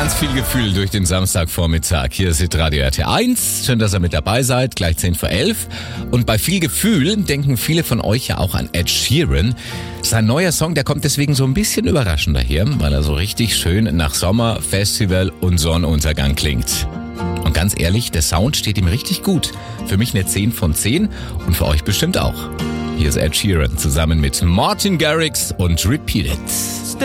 Ganz viel Gefühl durch den Samstagvormittag. Hier ist Radio RT1. Schön, dass ihr mit dabei seid. Gleich 10 vor 11. Und bei viel Gefühl denken viele von euch ja auch an Ed Sheeran. Sein neuer Song, der kommt deswegen so ein bisschen überraschend daher, weil er so richtig schön nach Sommer, Festival und Sonnenuntergang klingt. Und ganz ehrlich, der Sound steht ihm richtig gut. Für mich eine 10 von 10 und für euch bestimmt auch. Hier ist Ed Sheeran zusammen mit Martin Garrix und Repeat It.